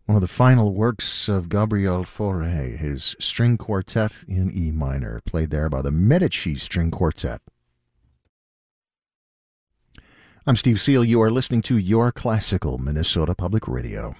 One of the final works of Gabriel Fauré, his string quartet in E minor, played there by the Medici String Quartet. I'm Steve Seal. You are listening to Your Classical Minnesota Public Radio.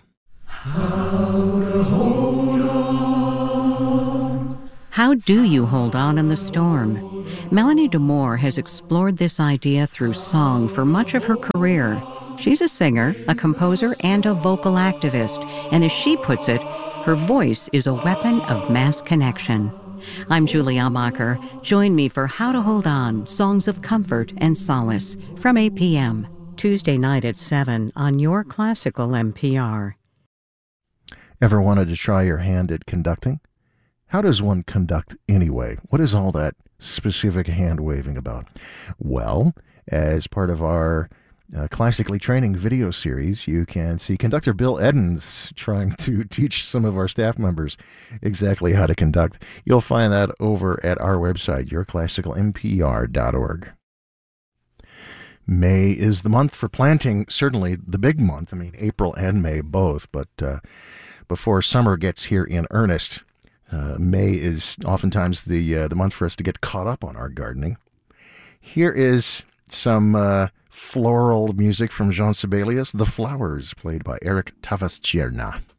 How do you hold on in the storm? Melanie DeMore has explored this idea through song for much of her career. She's a singer, a composer, and a vocal activist, and as she puts it, her voice is a weapon of mass connection. I'm Julie Almacher. Join me for How to Hold On, Songs of Comfort and Solace, from 8 p.m., Tuesday night at 7 on Your Classical NPR. Ever wanted to try your hand at conducting? How does one conduct anyway? What is all that specific hand waving about? Well, as part of our classically training video series, you can see conductor Bill Edens trying to teach some of our staff members exactly how to conduct. You'll find that over at our website, yourclassicalnpr.org. May is the month for planting, certainly the big month. I mean, April and May both, but before summer gets here in earnest, May is oftentimes the month for us to get caught up on our gardening. Here is some floral music from Jean Sibelius, The Flowers, played by Eric Tavastierna.